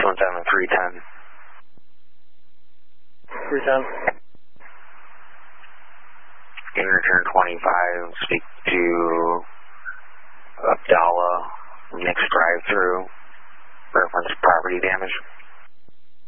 617-310. 310. In return 25, speak to Abdallah, next drive-through, reference property damage.